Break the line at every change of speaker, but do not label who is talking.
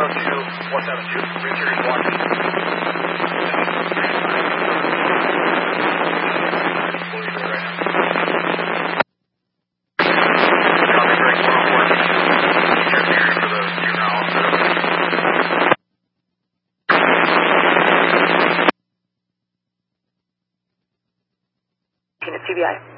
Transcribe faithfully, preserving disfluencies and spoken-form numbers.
zero two one seven two. Richard is walking.
T B I.